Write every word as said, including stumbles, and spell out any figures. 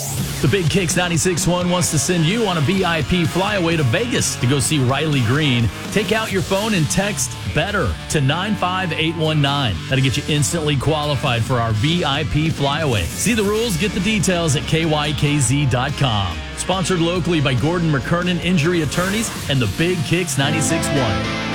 The Big Kicks ninety-six point one wants to send you on a V I P flyaway to Vegas to go see Riley Green. Take out your phone and text BETTER to nine five eight one nine. That'll get you instantly qualified for our V I P flyaway. See the rules, get the details at K Y K Z dot com. Sponsored locally by Gordon McKernan Injury Attorneys and the Big Kicks ninety-six point one.